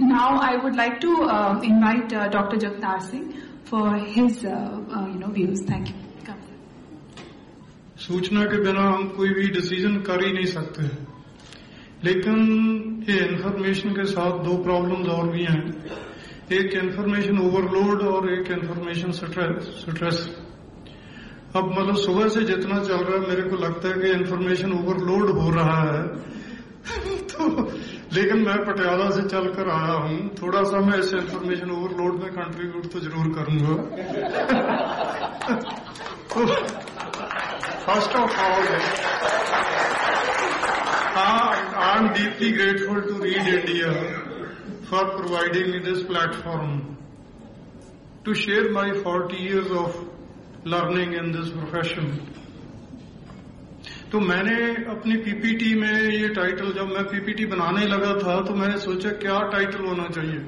now I would like to invite Dr. Jagtar Singh for his views. Thank you. सूचना के बिना हम कोई भी डिसीजन कर ही नहीं सकते, लेकिन ये इंफॉर्मेशन के साथ दो प्रॉब्लम्स और भी हैं. एक इंफॉर्मेशन ओवरलोड और एक इंफॉर्मेशन स्ट्रेस. अब मतलब सुबह से जितना चल रहा है मेरे को लगता है कि इंफॉर्मेशन ओवरलोड हो रहा है. तो लेकिन मैं पटियाला से चलकर आया हूं, थोड़ा सा मैं इस इंफॉर्मेशन ओवरलोड में कंट्रीब्यूट तो जरूर करूंगा. तो first of all I am deeply grateful to read India for providing me this platform to share my 40 years of learning in this profession. तो मैंने अपनी पीपीटी में ये टाइटल, जब मैं पीपीटी बनाने लगा था तो मैंने सोचा क्या टाइटल होना चाहिए.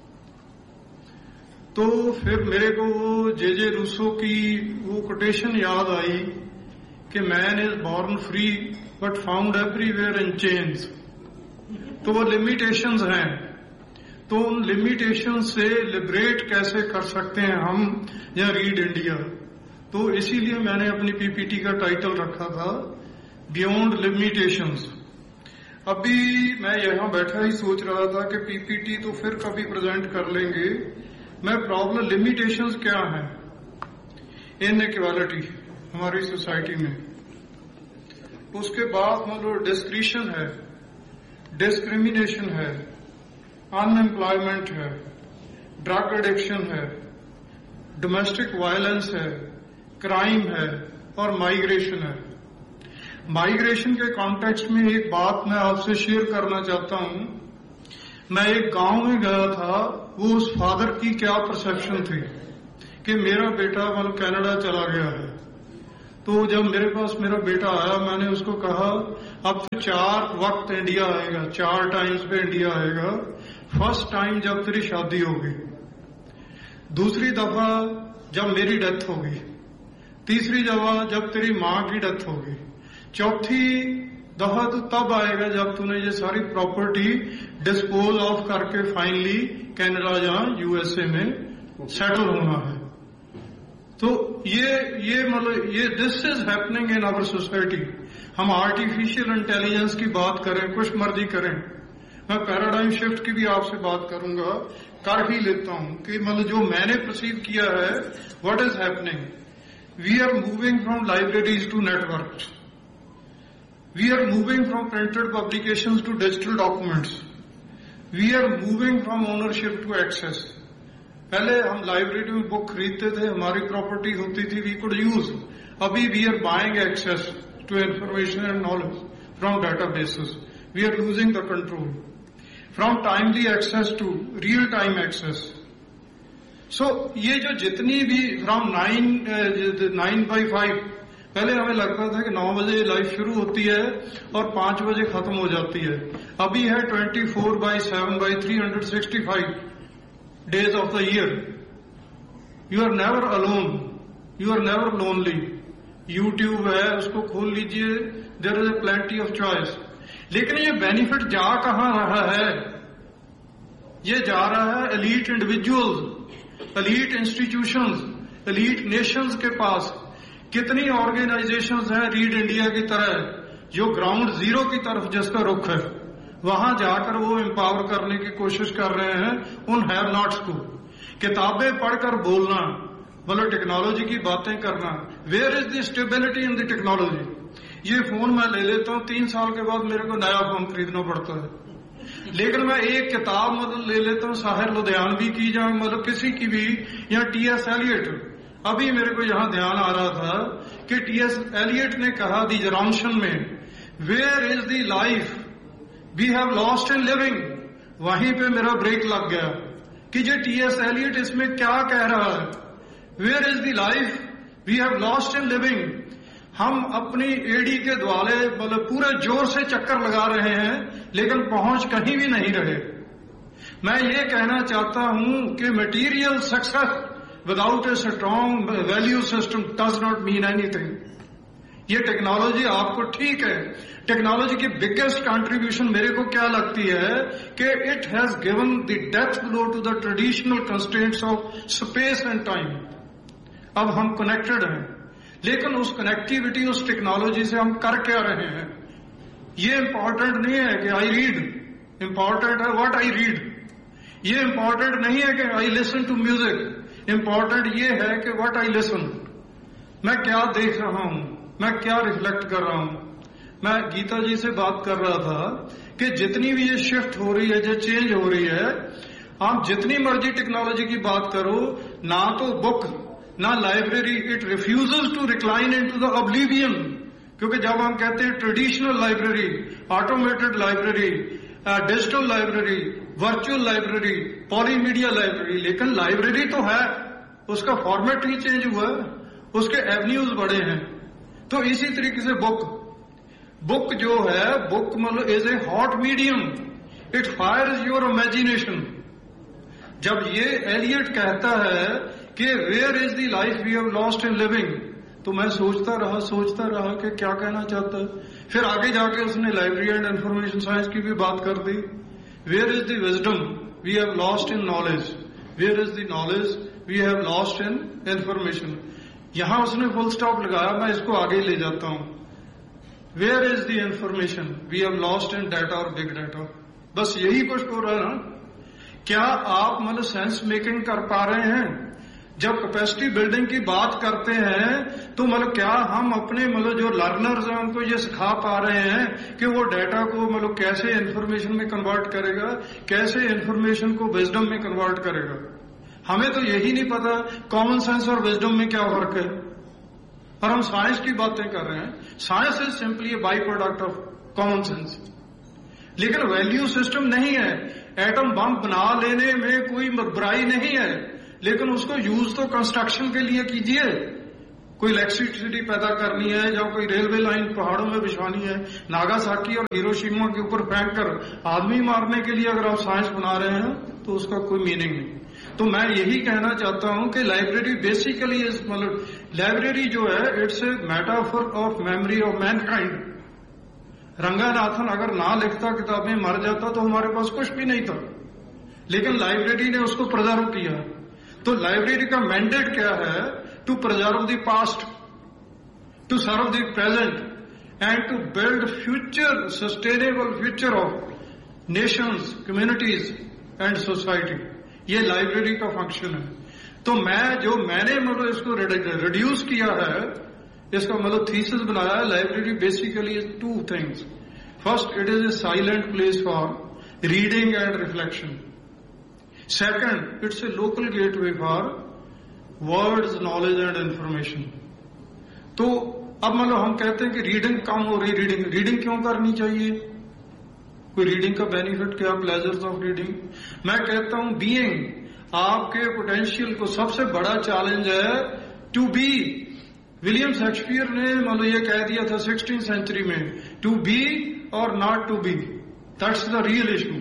तो फिर मेरे को वो जे रूसो की वो कोटेशन याद आई कि man is born free but found everywhere in chains. तो वो लिमिटेशंस हैं, तो उन लिमिटेशन से लिबरेट कैसे कर सकते हैं हम या रीड इंडिया. तो इसीलिए मैंने अपनी पीपीटी का टाइटल रखा था बियॉन्ड लिमिटेशंस. अभी मैं यहां बैठा ही सोच रहा था कि पीपीटी तो फिर कभी प्रेजेंट कर लेंगे. मैं प्रॉब्लम लिमिटेशंस क्या है, इनइक्वालिटी हमारी सोसाइटी में, उसके बाद मतलब डिस्क्रिशन है, डिस्क्रिमिनेशन है, अनएम्प्लॉयमेंट है, ड्रग एडिक्शन है, डोमेस्टिक वायलेंस है, क्राइम है और माइग्रेशन है. माइग्रेशन के कॉन्टेक्स्ट में एक बात मैं आपसे शेयर करना चाहता हूं. मैं एक गांव में गया था, वो उस फादर की क्या परसेप्शन थी कि मेरा बेटा मतलब कनाडा चला गया है. तो जब मेरे पास मेरा बेटा आया, मैंने उसको कहा अब तो 4 वक्त इंडिया आएगा, 4 टाइम्स पे इंडिया आएगा. फर्स्ट टाइम जब तेरी शादी होगी, दूसरी दफा जब मेरी डेथ होगी, तीसरी दफा जब तेरी मां की डेथ होगी, चौथी दफा तो तब आएगा जब तूने ये सारी प्रॉपर्टी डिस्पोज ऑफ करके फाइनली कनाडा या यूएसए में सेटल होना है. तो ये मतलब ये this is happening in our society. हम आर्टिफिशियल इंटेलिजेंस की बात करें, कुछ मर्जी करें, मैं पैराडाइम शिफ्ट की भी आपसे बात करूंगा, कर ही लेता हूं कि मतलब जो मैंने परसीव किया है what is happening. We are moving from libraries to networks. We are moving from printed publications to digital documents. We are moving from ownership to access. पहले हम लाइब्रेरी में बुक खरीदते थे, हमारी प्रॉपर्टी होती थी, we could use. अभी we are buying access to information and knowledge from databases. We are losing the control. From timely access to real time access. So ये जो जितनी भी from 9 by 5, पहले हमें लगता था कि 9 बजे लाइफ शुरू होती है और 5 बजे खत्म हो जाती है. अभी है 24/7 by 365 days of the year. You are never alone. You are never lonely. YouTube है, उसको खोल लीजिए, there is a plenty of choice. लेकिन ये बेनिफिट जा कहाँ रहा है? ये जा रहा है elite individuals, elite institutions, elite Nations के पास. कितनी ऑर्गेनाइजेशंस हैं रीड इंडिया की तरह जो ग्राउंड जीरो की तरफ जिसका रुख है, वहां जाकर वो एम्पावर करने की कोशिश कर रहे हैं उन हैव नॉट्स को. किताबें पढ़कर बोलना, मतलब टेक्नोलॉजी की बातें करना, where is the stability in the technology. ये फोन मैं ले लेता हूं, 3 साल के बाद मेरे को नया फोन खरीदना पड़ता है. लेकिन मैं एक किताब मतलब ले लेता हूं साहिर लुधियानवी की, जहां मतलब किसी की भी, या टी.एस. एलियट. अभी मेरे को यहां ध्यान आ रहा था कि टी.एस. एलियट ने कहा दी जरामशन में, where is the life we have lost in living. वहीं पे मेरा ब्रेक लग गया कि ये टी.एस. एलियट इसमें क्या कह रहा है. Where is the life we have lost in living. हम अपनी एडी के द्वारे मतलब पूरे जोर से चक्कर लगा रहे हैं लेकिन पहुंच कहीं भी नहीं रहे. मैं ये कहना चाहता हूं कि material success without a strong value system does not mean anything. یہ ٹیکنالوجی آپ کو ٹھیک ہے. ٹیکنالوجی کی بگیسٹ کنٹریبیوشن میرے کو کیا لگتی ہے کہ it has given the death blue to the traditional constraints of space and time. اب ہم کنیکٹڈ ہیں, لیکن اس کنیکٹیوٹی, اس ٹیکنالوجی سے ہم کر کیا رہے ہیں؟ یہ امپورٹنٹ نہیں ہے کہ آئی ریڈ, امپورٹنٹ ہے واٹ آئی ریڈ. یہ امپورٹنٹ نہیں ہے کہ آئی لسن ٹو میوزک, امپورٹنٹ یہ ہے کہ واٹ آئی لسن. میں کیا دیکھ رہا ہوں, میں کیا ریفلیکٹ کر رہا ہوں. میں گیتا جی سے بات کر رہا تھا کہ جتنی بھی یہ شفٹ ہو رہی ہے, جو چینج ہو رہی ہے, آپ جتنی مرضی ٹیکنالوجی کی بات کرو, نہ تو بک نہ library, it ریفیوزز to ریکلائن in to the oblivion. کیونکہ جب ہم کہتے ہیں traditional library, automated library, digital library, virtual library, پولی میڈیا لائبریری, لیکن لائبریری تو ہے, اس کا فارمیٹ ہی چینج ہوا ہے, اس کے ایونیوز بڑے ہیں. تو اسی طریقے سے بک جو ہے, بک مطلب از a hot medium, it fires your imagination. جب یہ ایلیٹ کہتا ہے کہ where is the life we have lost in living, تو میں سوچتا رہا کہ کیا کہنا چاہتا ہے. پھر آگے جا کے اس نے لائبریری اینڈ انفارمیشن سائنس کی بھی بات کر دی. Where is the wisdom we have lost in knowledge, where is the knowledge we have lost in information. یہاں اس نے فل سٹاپ لگایا, میں اس کو آگے لے جاتا ہوں. Where is the information we have lost in data اور بگ ڈیٹا. بس یہی کچھ ہو رہا ہے نا. کیا آپ مطلب سینس میکنگ کر پا رہے ہیں؟ جب کیپیسٹی بلڈنگ کی بات کرتے ہیں تو مطلب کیا ہم اپنے مطلب جو لرنرز ہیں ان کو یہ سکھا پا رہے ہیں کہ وہ ڈیٹا کو مطلب کیسے انفارمیشن میں کنورٹ کرے گا, کیسے انفارمیشن کو وزڈم میں کنورٹ کرے گا؟ ہمیں تو یہی نہیں پتا کامن سینس اور وزڈم میں کیا فرق ہے, اور ہم سائنس کی باتیں کر رہے ہیں. Science is simply a by product of common sense. لیکن ویلیو سسٹم نہیں ہے. ایٹم بم بنا لینے میں کوئی برائی نہیں ہے, لیکن اس کو یوز تو کنسٹرکشن کے لیے کیجئے. کوئی الیکٹریسٹی پیدا کرنی ہے یا کوئی ریلوے لائن پہاڑوں میں بچھوانی ہے, ناگاساکی اور ہیروشیما کے اوپر پھینک کر آدمی مارنے کے لیے اگر آپ سائنس بنا رہے ہیں تو اس کا کوئی میننگ نہیں. تو میں یہی کہنا چاہتا ہوں کہ لائبریری بیسیکلی مطلب لائبریری جو ہے it's a metaphor of memory of main kind. رنگا ناتھن اگر نہ لکھتا, کتابیں مر جاتا, تو ہمارے پاس کچھ بھی نہیں تھا, لیکن لائبریری نے اس کو پرزرو کیا. تو لائبریری کا مینڈیٹ کیا ہے؟ To preserve the past, to serve the present and to build future, sustainable future of nations, communities and society. یہ لائبریری کا فنکشن ہے. تو میں نے مطلب اس کو ریڈیوس کیا ہے, اس کا مطلب تھیسس بنایا ہے. Library basically is two things. First, it is a silent place for reading and reflection. Second, it's a local get way for words, knowledge and information. تو اب مطلب ہم کہتے ہیں کہ ریڈنگ کم ہو رہی. ریڈنگ کیوں کرنی چاہیے؟ کوئی ریڈنگ کا بینیفٹ کیا؟ Pleasures of reading. میں کہتا ہوں بینگ, آپ کے پوٹینشیل کو سب سے بڑا چیلنج ہے ٹو بی. ولیم شیکسپیئر نے مطلب یہ کہہ دیا تھا 16th سینچری میں, ٹو بی اور not to be, that's the real issue.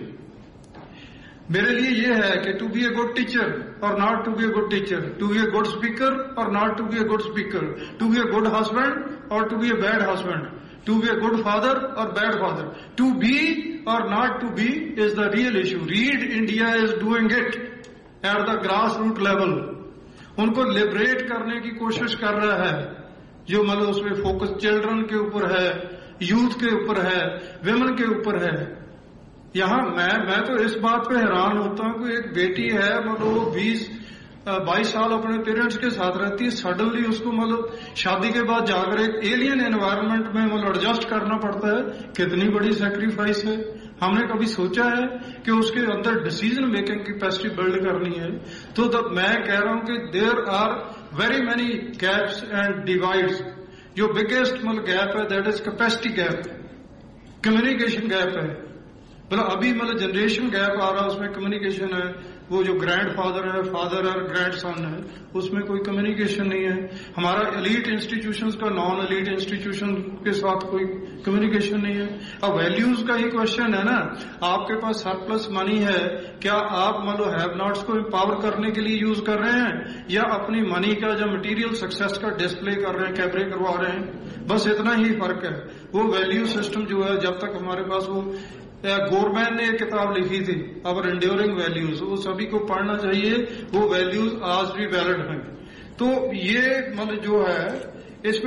میرے لیے یہ ہے کہ to be a good teacher اور not to be a good teacher, to be a good speaker اور not to be a good speaker, to be a good husband اور to be a bad husband, to be a good father اور bed father. To be اور not to be is the real issue. Red India is doing it at the grass root level. ان کو liberate کرنے کی کوشش کر رہا ہے, جو مطلب اس میں فوکس چلڈرن کے اوپر ہے, یوتھ کے اوپر ہے, ویمن کے اوپر ہے. یہاں میں تو اس بات پہ حیران ہوتا ہوں کہ ایک بیٹی ہے مطلب 20-22 سال اپنے پیرنٹس کے ساتھ رہتی ہے, سڈنلی اس کو مطلب شادی کے بعد جا کر ایک ایلین انوائرمنٹ میں مطلب ایڈجسٹ کرنا پڑتا ہے. کتنی بڑی سیکریفائس ہے. ہم نے کبھی سوچا ہے کہ اس کے اندر ڈیسیزن میکنگ کیپیسٹی بلڈ کرنی ہے؟ تو میں کہہ رہا ہوں کہ there are very many gaps and divides. جو بگیسٹ مطلب گیپ ہے that is capacity gap, communication gap ہے. مطلب ابھی مطلب جنریشن گیپ آ رہا ہے, اس میں کمیونیکیشن ہے. وہ جو گرینڈ فادر ہے, فادر اور گرینڈ سن ہے, اس میں کوئی کمیونیکیشن نہیں ہے. ہمارا ایلیٹ انسٹیٹیوشنز کا نان ایلیٹ انسٹیٹیوشن کے ساتھ کوئی کمیونیکیشن نہیں ہے. اب ویلیوز کا ہی کوشچن ہے نا. آپ کے پاس سرپلس منی ہے, کیا آپ مطلب ہیو ناٹس کو امپاور کرنے کے لیے یوز کر رہے ہیں, یا اپنی منی کا جو مٹیریل سکسیس کا ڈسپلے کر رہے ہیں, کیبرے کروا رہے ہیں؟ بس اتنا ہی فرق ہے. وہ ویلیو سسٹم جو ہے جب تک ہمارے پاس وہ گورمین نے ایک کتاب لکھی تھی اور انڈیورنگ ویلیوز، وہ سبھی کو پڑھنا چاہیے. وہ ویلیوز آج بھی ویلڈ ہیں. تو یہ مطلب جو ہے اس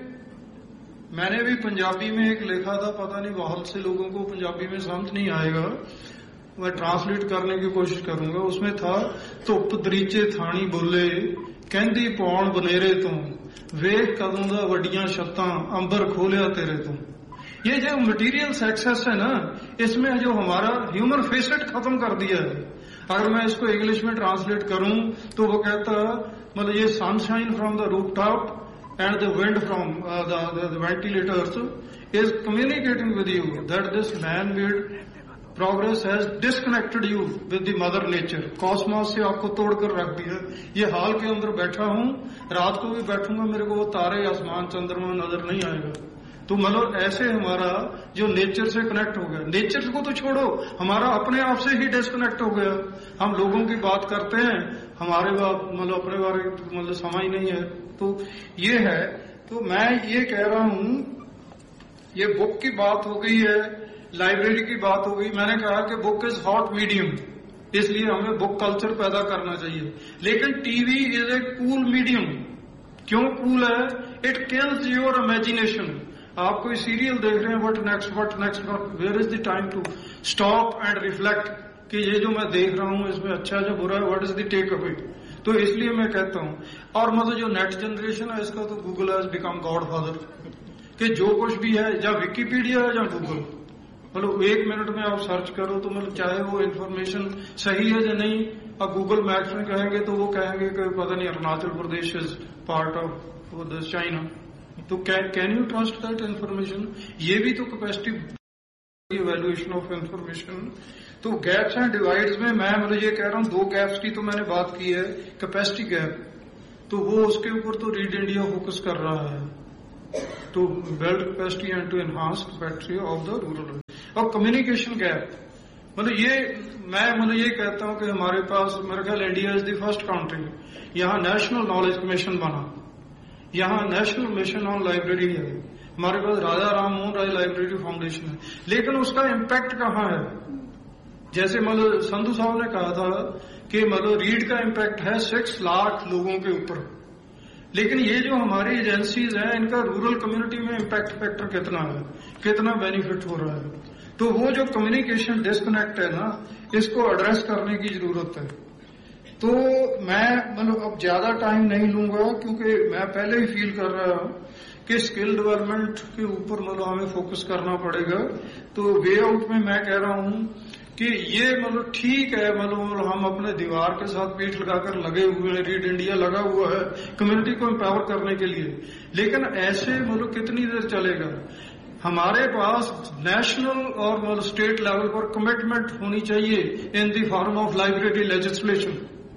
میں نے بھی پنجابی میں ایک لکھا تھا، پتہ نہیں بہت سے لوگوں کو پنجابی میں سمجھ نہیں آئے گا، میں ٹرانسلیٹ کرنے کی کوشش کروں گا. اس میں تھا ਧੁੱਪ ਦਰੀਚੇ ਥਾਣੀ ਬੋਲੇ ਕਹਿੰਦੀ ਪੌਣ ਬਨੇਰੇ ਤੋਂ ਵੇਖ ਕਦੋਂ ਦਾ ਵੱਡੀਆਂ ਛੱਤਾਂ ਅੰਬਰ ਖੋਲਿਆ ਤੇਰੇ ਤੋਂ. یہ جو مٹیریل سیکسس ہے نا، اس میں جو ہمارا ہیومن فیسٹ ختم کر دیا ہے. اگر میں اس کو انگلش میں ٹرانسلیٹ کروں تو وہ کہتا مطلب یہ سن shine from the roof top and the wind from the ventilators is communicating with you that this man made progress has disconnected you with the mother nature. کاسماس سے آپ کو توڑ کر رکھ دیا. یہ حال کے اندر بیٹھا ہوں، رات کو بھی بیٹھوں گا، میرے کو وہ تارے آسمان چندرما نظر نہیں آئے گا. تو مطلب ایسے ہمارا جو نیچر سے کنیکٹ ہو گیا. نیچر کو تو چھوڑو، ہمارا اپنے آپ سے ہی ڈسکنیکٹ ہو گیا. ہم لوگوں کی بات کرتے ہیں، ہمارے مطلب اپنے بارے مطلب سمجھ نہیں ہے. تو یہ ہے. تو میں یہ کہہ رہا ہوں، یہ بک کی بات ہو گئی ہے، لائبریری کی بات ہو گئی. میں نے کہا کہ بک از ہاٹ میڈیم، اس لیے ہمیں بک کلچر پیدا کرنا چاہیے. لیکن ٹی وی از اے کول میڈیم. کیوں کول ہے؟ It kills your imagination. آپ کوئی سیریل دیکھ رہے ہیں، what next where is the time to stop and reflect کہ یہ جو میں دیکھ رہا ہوں اس میں اچھا ہے جو برا ہے، وٹ از دی ٹیک اوے. تو اس لیے میں کہتا ہوں. اور مطلب جو نیکسٹ جنریشن ہے اس کا تو Google has become God father, کہ جو کچھ بھی ہے یا وکیپیڈیا ہے یا گوگل، مطلب 1 منٹ میں آپ سرچ کرو تو مطلب چاہے وہ انفارمیشن صحیح ہے یا نہیں. اب گوگل میپس میں کہیں گے تو وہ کہیں گے کہ پتہ نہیں Arunachal Pradesh is part of China. تو can you trust that information? یہ بھی تو کیپیسٹی ایویلویشن آف انفارمیشن. تو گیپس اینڈ ڈیوائڈز میں مطلب یہ کہہ رہا ہوں 2 گیپس کی تو میں نے بات کی ہے. کیپیسٹی گیپ تو وہ اس کے اوپر تو ریڈ انڈیا فوکس کر رہا ہے to build capacity and to enhance capacity of the rural. اور کمیونیکیشن گیپ مطلب یہ میں مطلب یہ کہتا ہوں کہ ہمارے پاس میرا خیال India is the first country, یہاں نیشنل نالج کمیشن بنا، یہاں نیشنل مشن آن لائبریری ہے، ہمارے پاس راجا رام موہن رائے لائبریری فاؤنڈیشن ہے. لیکن اس کا امپیکٹ کہاں ہے؟ جیسے مطلب سندھو صاحب نے کہا تھا کہ مطلب ریڈ کا امپیکٹ ہے 6 لاکھ لوگوں کے اوپر. لیکن یہ جو ہماری ایجنسیز ہیں ان کا رورل کمیونٹی میں امپیکٹ فیکٹر کتنا ہے، کتنا بینیفٹ ہو رہا ہے. تو وہ جو کمیونیکیشن ڈسکنیکٹ ہے نا، اس کو ایڈریس کرنے کی ضرورت ہے. تو میں مطلب اب زیادہ ٹائم نہیں لوں گا کیونکہ میں پہلے ہی فیل کر رہا ہوں کہ اسکل ڈیولپمنٹ کے اوپر مطلب ہمیں فوکس کرنا پڑے گا. تو وے آؤٹ میں کہہ رہا ہوں کہ یہ مطلب ٹھیک ہے، مطلب ہم اپنے دیوار کے ساتھ پیٹھ لگا کر لگے ہوئے ہیں، ریڈ انڈیا لگا ہوا ہے کمیونٹی کو امپاور کرنے کے لیے. لیکن ایسے مطلب کتنی دیر چلے گا؟ ہمارے پاس نیشنل اور مطلب اسٹیٹ لیول پر کمٹمنٹ ہونی چاہیے ان دی فارم آف لائبریری لیجسلیشن.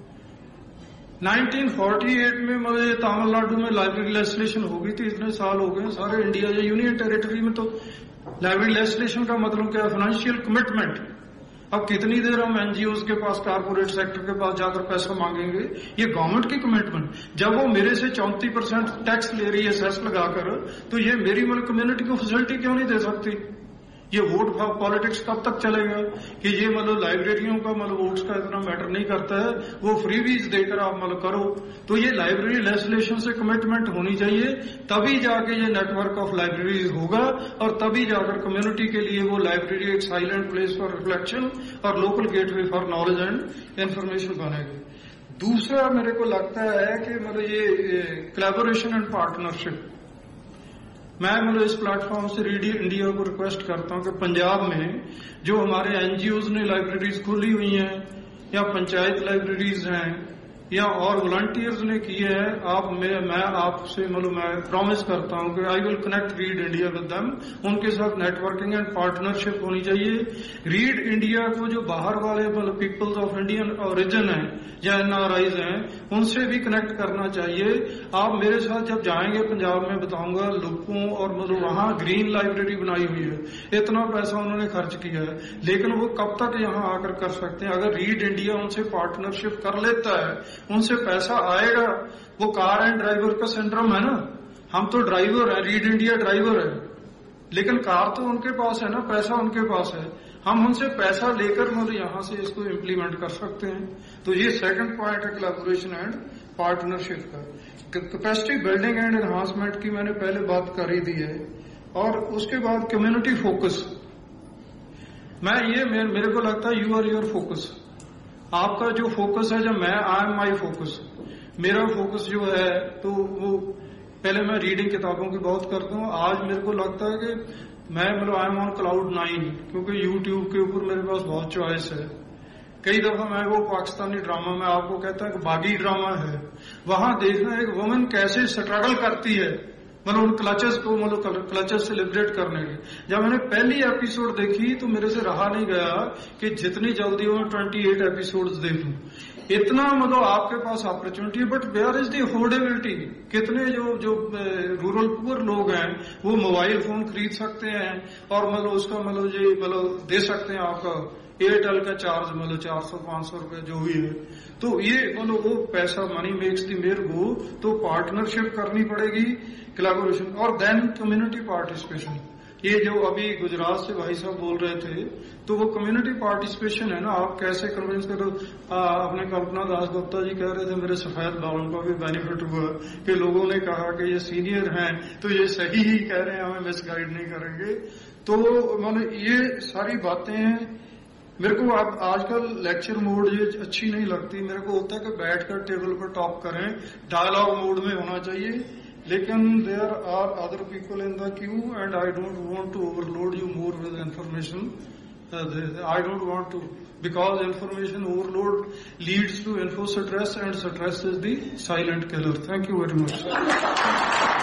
1948 میں مطلب تامل ناڈو میں لائبریری لیجسلیشن ہو گئی تھی. اتنے سال ہو گئے سارے انڈیا یا یونین ٹیریٹری میں. تو لائبریری لیجسلیشن کا مطلب کیا ہے؟ Financial commitment. اب کتنی دیر ہم این جی اوز کے پاس، کارپوریٹ سیکٹر کے پاس جا کر پیسہ مانگیں گے؟ یہ گورنمنٹ کی کمٹمنٹ. جب وہ میرے سے 34% ٹیکس لے رہی ہے سیس لگا کر، تو یہ میری ملک کمیونٹی کو فیسلٹی کیوں نہیں دے سکتی؟ یہ ووٹ پالیٹکس کب تک چلے گا کہ یہ مطلب لائبریریوں کا مطلب ووٹس کا اتنا میٹر نہیں کرتا ہے، وہ فری ویز دے کر آپ مطلب کرو. تو یہ لائبریری لیجسلیشن سے کمٹمنٹ ہونی چاہیے، تبھی جا کے یہ نیٹ ورک آف لائبریریز ہوگا، اور تبھی جا کر کمیونٹی کے لیے وہ لائبریری ایک سائلنٹ پلیس فار ریفلیکشن اور local get way for knowledge and information بنے گی. دوسرا میرے کو لگتا ہے کہ مطلب یہ کلیبوریشن اینڈ پارٹنرشپ. میں مطلب اس پلیٹ فارم سے ریڈ انڈیا کو ریکویسٹ کرتا ہوں کہ پنجاب میں جو ہمارے این جی اوز نے لائبریریز کھولی ہوئی ہیں یا پنچایت لائبریریز ہیں یا اور والنٹیئرز نے کی ہے، میں آپ سے مطلب میں پرومس کرتا ہوں کہ آئی will connect red India with them. ان کے ساتھ نیٹ ورکنگ اینڈ پارٹنرشپ ہونی چاہیے. ریڈ انڈیا کو جو باہر والے مطلب پیپلز آف انڈین اوریجن ہیں یا این آر آئیز ہیں ان سے بھی کنیکٹ کرنا چاہیے. آپ میرے ساتھ جب جائیں گے پنجاب میں بتاؤں گا لوگوں، اور مطلب وہاں گرین لائبریری بنائی ہوئی ہے، اتنا پیسہ انہوں نے خرچ کیا ہے. لیکن وہ کب تک یہاں آ کر سکتے ہیں؟ اگر ریڈ انڈیا ان سے پارٹنرشپ کر لیتا ہے، ان سے پیسہ آئے گا. وہ کار اینڈ ڈرائیور کا سنڈروم ہے نا، ہم تو ڈرائیور ہیں, ریڈ انڈیا ڈرائیور ہے, لیکن کار تو ان کے پاس ہے نا, پیسہ ان کے پاس ہے. ہم ان سے پیسہ لے کر مطلب یہاں سے اس کو امپلیمنٹ کر سکتے ہیں. تو یہ سیکنڈ پوائنٹ ہے کلیبوریشن اینڈ پارٹنرشپ کا. کیپیسٹی بلڈنگ اینڈ انہانسمنٹ کی میں نے پہلے بات کر ہی دی ہے. اور اس کے بعد کمیونٹی فوکس. میرے کو لگتا ہے یو آر یور فوکس. آپ کا جو فوکس ہے, جب میں آئی ایم مائی فوکس, میرا فوکس جو ہے تو وہ پہلے میں ریڈنگ کتابوں کی بہت کرتا ہوں. آج میرے کو لگتا ہے کہ میں مطلب آئی ایم آن کلاؤڈ 9, کیونکہ یوٹیوب کے اوپر میرے پاس بہت چوائس ہے. کئی دفعہ میں وہ پاکستانی ڈرامہ میں آپ کو کہتا ہے کہ باغی ڈرامہ ہے, وہاں دیکھنا ایک وومن کیسے اسٹرگل کرتی ہے مطلب ان کلچز کو مطلب کلچز سے لبریٹ کرنے کے. جب میں نے پہلی ایپیسوڈ دیکھی تو میرے سے رہا نہیں گیا کہ جتنی جلدی میں 28 ایپیسوڈز دیکھوں. اتنا مطلب آپ کے پاس اپرچونٹی ہے, but where is the affordability. کتنے جو رورل پور لوگ ہیں وہ موبائل فون خرید سکتے ہیں اور مطلب اس کا مطلب دے سکتے ہیں آپ کا ایئرٹیل کا چارج مطلب 400-500 روپے جو بھی ہے. تو یہ مطلب وہ پیسہ منی میکس دی میر گو. تو پارٹنرشپ کرنی پڑے گی, کلیبوریشن, اور دین کمیونٹی پارٹیسپیشن. یہ جو ابھی گجرات سے بھائی صاحب بول رہے تھے تو وہ کمیونٹی پارٹیسپیشن ہے نا. آپ کیسے کنوینس کرو. اپنے کلپنا داس گپتا جی کہہ رہے تھے میرے سفید بالوں کا بھی بینیفٹ ہوا کہ لوگوں نے کہا کہ یہ سینئر ہیں تو یہ صحیح ہی کہہ رہے ہیں, ہمیں مس گائیڈ نہیں کریں گے. تو مطلب یہ ساری باتیں ہیں. میرے کو اب آج کل لیکچر موڈ یہ اچھی نہیں لگتی. میرے کو ہوتا ہے کہ بیٹھ کر ٹیبل پر ٹاک کریں, ڈائلاگ موڈ میں ہونا چاہیے. لیکن there are other people in the Q and I don't want to over load you more with information. I don't want to, because information overload leads to info stress, and stress is the silent killer. Thank you very much.